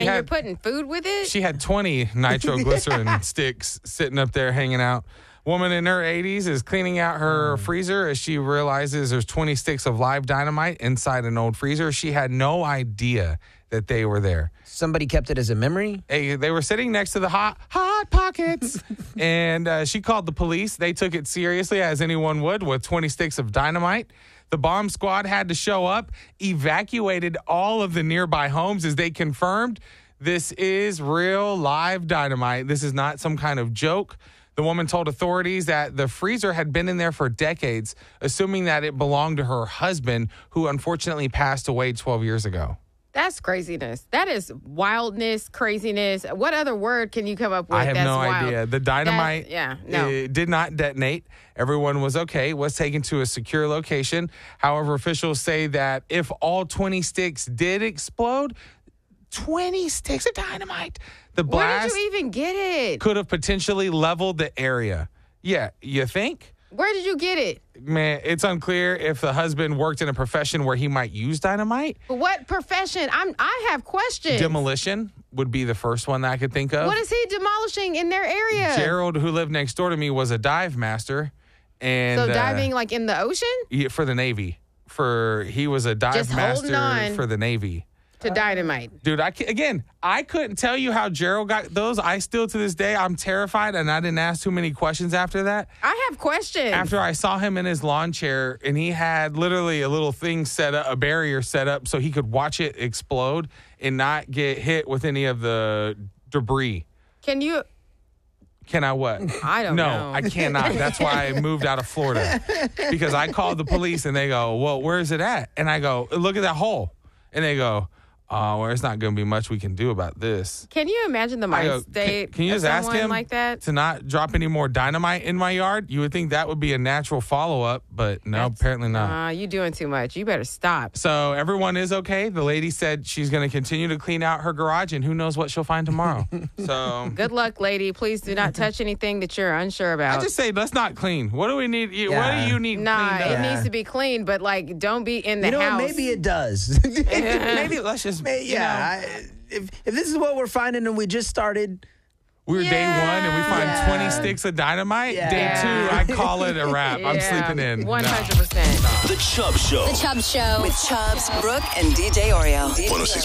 And you're putting food with it? She had 20 nitroglycerin sticks sitting up there hanging out. Woman in her 80s is cleaning out her freezer as she realizes there's 20 sticks of live dynamite inside an old freezer. She had no idea that they were there. Somebody kept it as a memory? Hey, they were sitting next to the Hot Pockets, and she called the police. They took it seriously, as anyone would, with 20 sticks of dynamite. The bomb squad had to show up, evacuated all of the nearby homes as they confirmed this is real live dynamite. This is not some kind of joke. The woman told authorities that the freezer had been in there for decades, assuming that it belonged to her husband, who unfortunately passed away 12 years ago. That's craziness. That is wildness, craziness. What other word can you come up with? I have that's no wild? idea. The dynamite it did not detonate. Everyone was okay, was taken to a secure location. However, officials say that if all 20 sticks did explode, 20 sticks of dynamite, the blast Where did you even get it? could have potentially leveled the area. Yeah, you think? Where did you get it? Man, it's unclear if the husband worked in a profession where he might use dynamite. But what profession? I have questions. Demolition would be the first one that I could think of. What is he demolishing in their area? Gerald, who lived next door to me, was a dive master. And so diving like in the ocean? Yeah, for the Navy. He was a dive Just holding master on for the Navy. To dynamite. Dude, I couldn't tell you how Gerald got those. I still, to this day, I'm terrified, and I didn't ask too many questions after that. I have questions. After I saw him in his lawn chair, and he had literally a little thing set up, a barrier set up, so he could watch it explode and not get hit with any of the debris. Can I what? I don't know. No, I cannot. That's why I moved out of Florida. Because I called the police, and they go, well, where's it at? And I go, look at that hole. And they go, well, there's not going to be much we can do about this. Can you imagine the mind state can you just ask him like that? to not drop any more dynamite in my yard? You would think that would be a natural follow-up, but no, apparently not. You're doing too much. You better stop. So everyone is okay. The lady said she's going to continue to clean out her garage, and who knows what she'll find tomorrow. So good luck, lady. Please do not touch anything that you're unsure about. I just say, let's not clean. What do we need? What do you need cleaned up? It needs to be clean, but like, don't be in the house. Maybe it does. Maybe let's just, if this is what we're finding and we just started. We're day one and we find 20 sticks of dynamite. Yeah. Day two, I call it a wrap. I'm sleeping in. 100%. The Chubb Show. The Chubb Show. With Chubbs, Brooke, and DJ Oreo.